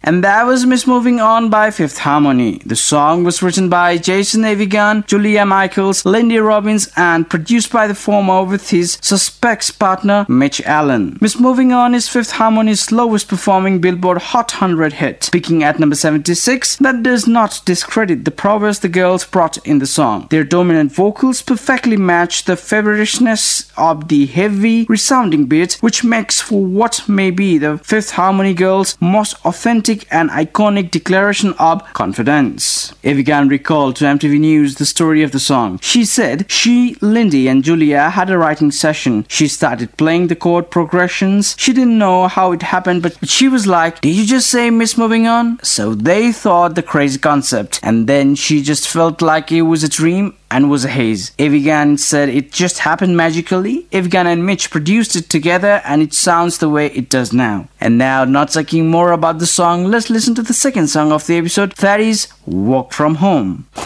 And that was Miss Moving On by Fifth Harmony. The song was written by Jason Evigan, Julia Michaels, Lindy Robbins, and produced by the former with his Suspects partner Mitch Allen. Miss Moving On is Fifth Harmony's lowest performing Billboard Hot 100 hit, peaking at number 76. That does not discredit the prowess the girls brought in the song. Their dominant vocals perfectly match the feverish of the heavy, resounding beats, which makes for what may be the Fifth Harmony girls' most authentic and iconic declaration of confidence. Evigan recalled to MTV News the story of the song. She said she, Lindy, and Julia had a writing session. She started playing the chord progressions. She didn't know how it happened, but she was like, "Did you just say Miss Moving On?" So they thought the crazy concept, and then she just felt like it was a dream and was a haze. Evigan said it just happened magically. Evigan and Mitch produced it together and it sounds the way it does now. And now, not talking more about the song, let's listen to the second song of the episode, that is Walk From Home.